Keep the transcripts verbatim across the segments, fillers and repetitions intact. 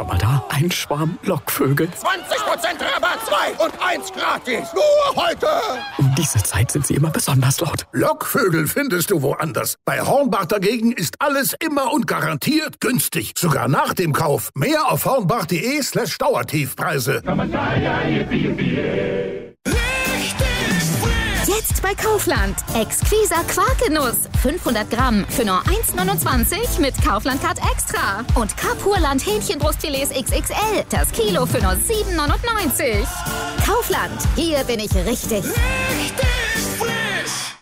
schon mal da? Ein Schwarm Lockvögel. zwanzig Prozent Rabatt, zwei und eins gratis. Nur heute. Um diese Zeit sind sie immer besonders laut. Lockvögel findest du woanders. Bei Hornbach dagegen ist alles immer und garantiert günstig. Sogar nach dem Kauf. Mehr auf hornbach.de slash Dauertiefpreise. Jetzt bei Kaufland. Exquisa Quarkgenuss. fünfhundert Gramm für nur eins neunundzwanzig mit Kaufland-Card Extra. Und Kapurland Hähnchenbrustfilets X X L. Das Kilo für nur sieben neunundneunzig. Kaufland. Hier bin ich richtig. Richtig frisch.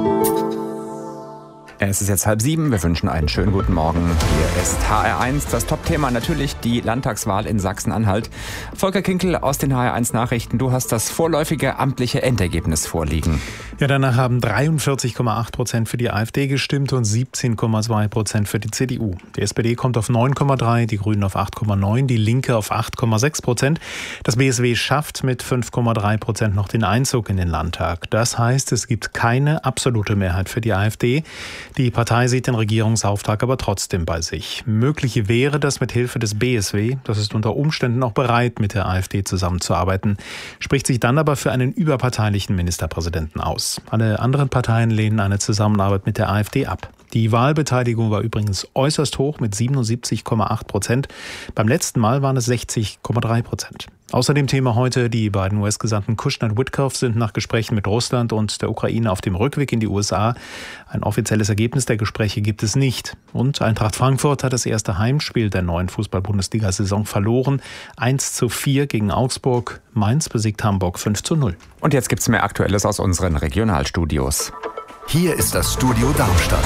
Es ist jetzt halb sieben. Wir wünschen einen schönen guten Morgen. Hier ist H R eins. Das Top-Thema natürlich die Landtagswahl in Sachsen-Anhalt. Volker Kinkel aus den H R eins Nachrichten. Du hast das vorläufige amtliche Endergebnis vorliegen. Ja, danach haben dreiundvierzig Komma acht Prozent für die AfD gestimmt und siebzehn Komma zwei Prozent für die C D U. Die S P D kommt auf neun Komma drei, die Grünen auf acht Komma neun, die Linke auf acht Komma sechs Prozent. Das B S W schafft mit fünf Komma drei Prozent noch den Einzug in den Landtag. Das heißt, es gibt keine absolute Mehrheit für die AfD. Die Partei sieht den Regierungsauftrag aber trotzdem bei sich. Möglich wäre das mit Hilfe des B S W. Das ist unter Umständen auch bereit, mit der AfD zusammenzuarbeiten, spricht sich dann aber für einen überparteilichen Ministerpräsidenten aus. Alle anderen Parteien lehnen eine Zusammenarbeit mit der AfD ab. Die Wahlbeteiligung war übrigens äußerst hoch mit siebenundsiebzig Komma acht Prozent. Beim letzten Mal waren es sechzig Komma drei Prozent. Außerdem Thema heute, die beiden U S-Gesandten Kushner und Witkoff sind nach Gesprächen mit Russland und der Ukraine auf dem Rückweg in die U S A. Ein offizielles Ergebnis der Gespräche gibt es nicht. Und Eintracht Frankfurt hat das erste Heimspiel der neuen Fußball-Bundesliga-Saison verloren. eins zu vier gegen Augsburg. Mainz besiegt Hamburg fünf zu null. Und jetzt gibt's mehr Aktuelles aus unseren Regionalstudios. Hier ist das Studio Darmstadt.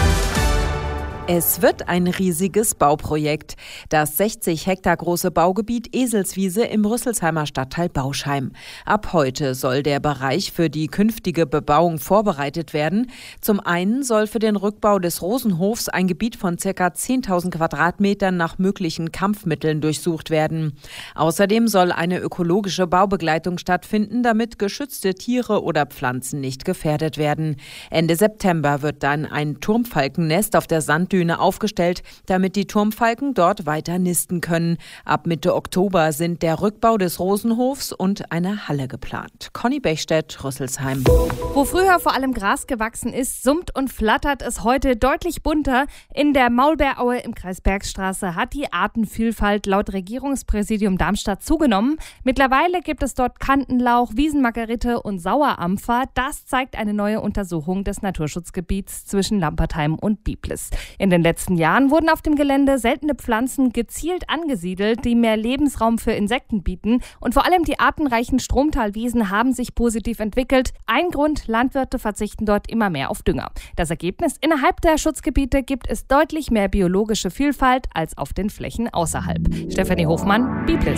Es wird ein riesiges Bauprojekt. Das sechzig Hektar große Baugebiet Eselswiese im Rüsselsheimer Stadtteil Bauschheim. Ab heute soll der Bereich für die künftige Bebauung vorbereitet werden. Zum einen soll für den Rückbau des Rosenhofs ein Gebiet von ca. zehntausend Quadratmetern nach möglichen Kampfmitteln durchsucht werden. Außerdem soll eine ökologische Baubegleitung stattfinden, damit geschützte Tiere oder Pflanzen nicht gefährdet werden. Ende September wird dann ein Turmfalkennest auf der Sand Düne aufgestellt, damit die Turmfalken dort weiter nisten können. Ab Mitte Oktober sind der Rückbau des Rosenhofs und eine Halle geplant. Conny Bechstedt, Rüsselsheim. Wo früher vor allem Gras gewachsen ist, summt und flattert es heute deutlich bunter. In der Maulbeeraue im Kreis Bergstraße hat die Artenvielfalt laut Regierungspräsidium Darmstadt zugenommen. Mittlerweile gibt es dort Kantenlauch, Wiesenmargerite und Sauerampfer. Das zeigt eine neue Untersuchung des Naturschutzgebiets zwischen Lampertheim und Biblis. In den letzten Jahren wurden auf dem Gelände seltene Pflanzen gezielt angesiedelt, die mehr Lebensraum für Insekten bieten. Und vor allem die artenreichen Stromtalwiesen haben sich positiv entwickelt. Ein Grund, Landwirte verzichten dort immer mehr auf Dünger. Das Ergebnis, innerhalb der Schutzgebiete gibt es deutlich mehr biologische Vielfalt als auf den Flächen außerhalb. Stefanie Hofmann, Biblis.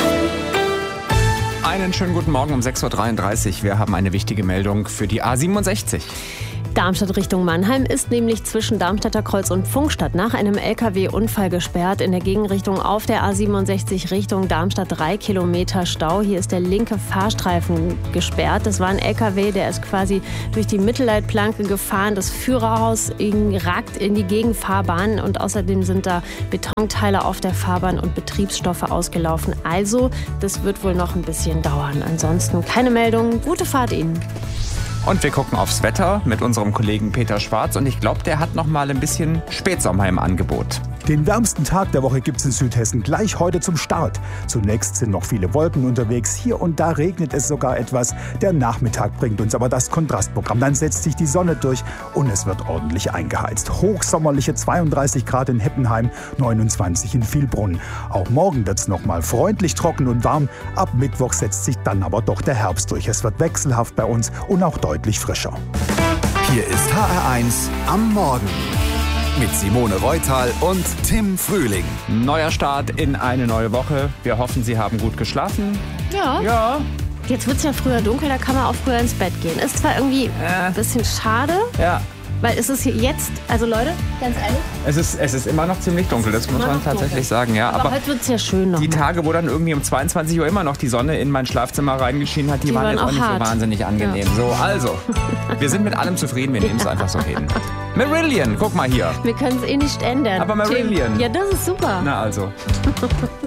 Einen schönen guten Morgen um sechs Uhr dreiunddreißig. Wir haben eine wichtige Meldung für die A siebenundsechzig. Darmstadt Richtung Mannheim ist nämlich zwischen Darmstadter Kreuz und Pfungstadt nach einem L K W-Unfall gesperrt. In der Gegenrichtung auf der A siebenundsechzig Richtung Darmstadt drei Kilometer Stau. Hier ist der linke Fahrstreifen gesperrt. Das war ein L K W, der ist quasi durch die Mittelleitplanke gefahren. Das Führerhaus ragt in die Gegenfahrbahn und außerdem sind da Betonteile auf der Fahrbahn und Betriebsstoffe ausgelaufen. Also, das wird wohl noch ein bisschen dauern. Ansonsten keine Meldung. Gute Fahrt Ihnen. Und wir gucken aufs Wetter mit unserem Kollegen Peter Schwarz. Und ich glaube, der hat noch mal ein bisschen Spätsommer im Angebot. Den wärmsten Tag der Woche gibt es in Südhessen gleich heute zum Start. Zunächst sind noch viele Wolken unterwegs. Hier und da regnet es sogar etwas. Der Nachmittag bringt uns aber das Kontrastprogramm. Dann setzt sich die Sonne durch und es wird ordentlich eingeheizt. Hochsommerliche zweiunddreißig Grad in Heppenheim, neunundzwanzig in Vielbrunn. Auch morgen wird es noch mal freundlich trocken und warm. Ab Mittwoch setzt sich dann aber doch der Herbst durch. Es wird wechselhaft bei uns und auch deutlich frischer. Hier ist H R eins am Morgen. Mit Simone Reutal und Tim Frühling. Neuer Start in eine neue Woche. Wir hoffen, Sie haben gut geschlafen. Ja. Ja. Jetzt wird es ja früher dunkel, da kann man auch früher ins Bett gehen. Ist zwar irgendwie äh. ein bisschen schade. Ja. Weil es ist hier jetzt, also Leute, ganz ehrlich. Es ist, es ist immer noch ziemlich dunkel, das muss man tatsächlich dunkel. sagen. Ja, aber, aber heute wird es ja schön noch. Die mal. Tage, wo dann irgendwie um zweiundzwanzig Uhr immer noch die Sonne in mein Schlafzimmer reingeschienen hat, die, die waren, waren jetzt auch nicht hart. so wahnsinnig angenehm. Ja. So, also, wir sind mit allem zufrieden, wir nehmen es ja. einfach so hin. Marillion, guck mal hier. Wir können es eh nicht ändern. Aber Marillion. Ja, das ist super. Na also.